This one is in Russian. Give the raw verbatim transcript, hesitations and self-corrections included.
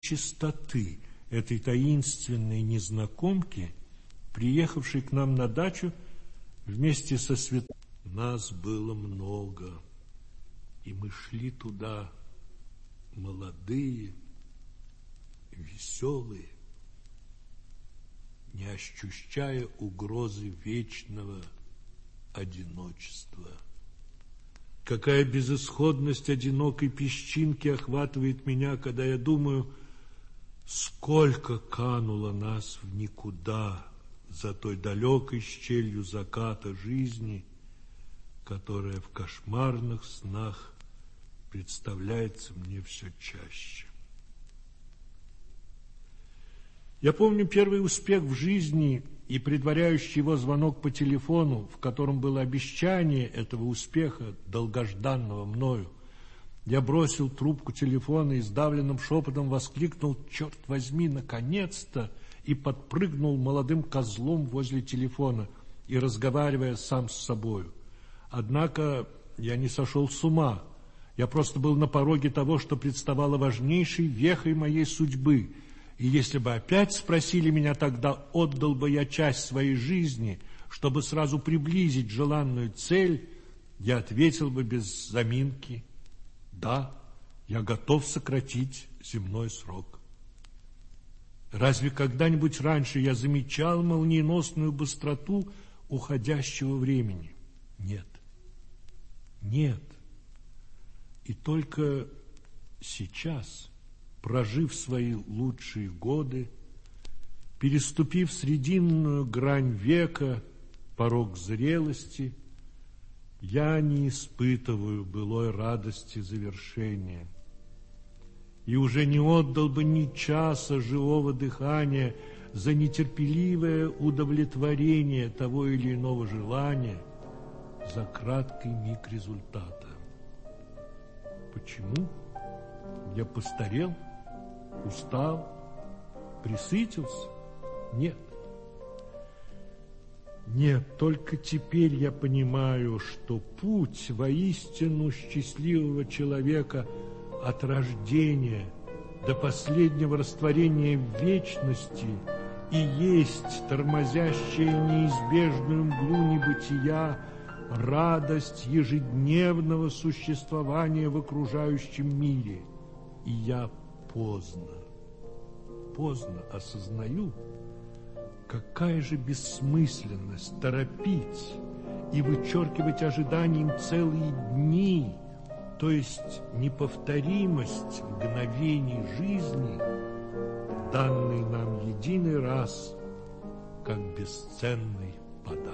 чистоты этой таинственной незнакомки, приехавшей к нам на дачу вместе со свят... Нас было много, и мы шли туда молодые, веселые, не ощущая угрозы вечного одиночества. Какая безысходность одинокой песчинки охватывает меня, когда я думаю, сколько кануло нас в никуда за той далекой щелью заката жизни, которая в кошмарных снах представляется мне все чаще. Я помню первый успех в жизни и предваряющий его звонок по телефону, в котором было обещание этого успеха, долгожданного мною. Я бросил трубку телефона и сдавленным шепотом воскликнул: «Черт возьми, наконец-то!» и подпрыгнул молодым козлом возле телефона и разговаривая сам с собою. Однако я не сошел с ума. Я просто был на пороге того, что представало важнейшей вехой моей судьбы. И если бы опять спросили меня тогда, отдал бы я часть своей жизни, чтобы сразу приблизить желанную цель, я ответил бы без заминки: да, я готов сократить земной срок. Разве когда-нибудь раньше я замечал молниеносную быстроту уходящего времени? Нет. Нет. И только сейчас, прожив свои лучшие годы, переступив срединную грань века, порог зрелости, я не испытываю былой радости завершения. И уже не отдал бы ни часа живого дыхания за нетерпеливое удовлетворение того или иного желания, за краткий миг результата. Почему? Я постарел, устал, пресытился? Нет. Нет, только теперь я понимаю, что путь воистину счастливого человека от рождения до последнего растворения в вечности и есть тормозящая неизбежную мглу небытия радость ежедневного существования в окружающем мире. И я поздно, поздно осознаю, какая же бессмысленность торопить и вычеркивать ожиданием целые дни, то есть неповторимость мгновений жизни, данной нам единый раз, как бесценный подарок.